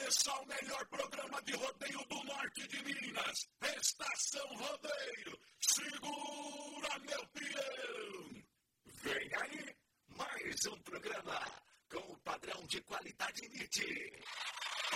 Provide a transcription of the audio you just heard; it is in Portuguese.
Conheça o melhor programa de rodeio do norte de Minas. Estação Rodeio. Segura, meu peão. Vem aí, mais um programa com o padrão de qualidade NIT.